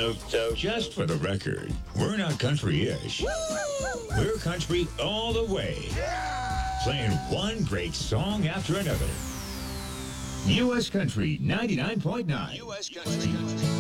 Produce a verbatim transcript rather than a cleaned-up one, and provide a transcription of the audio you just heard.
So, so, just for the record, we're not country-ish. We're country all the way. Playing one great song after another. U S Country ninety-nine point nine. U S Country.